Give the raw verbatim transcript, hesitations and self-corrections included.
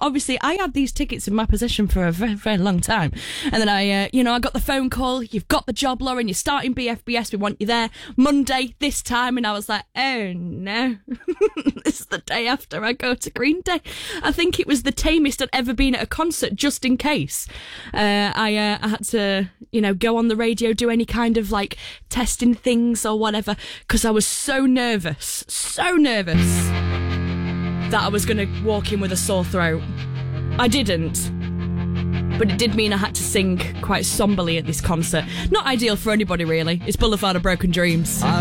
obviously I had these tickets in my possession for a very, very long time. And then I, uh, you know, I got the phone call, you've got the job, Lauren, you're starting B F B S, we want you there Monday, this time. And I was like, oh no, this is the day after I go to Green Day. I think it was the tamest I'd ever been at a concert, just in case. Uh, I, uh, I had to, you know, go on the radio, do any kind of like testing things or whatever, because I was so nervous, so nervous that I was going to walk in with a sore throat. I didn't. But it did mean I had to sing quite somberly at this concert. Not ideal for anybody, really. It's Boulevard of Broken Dreams.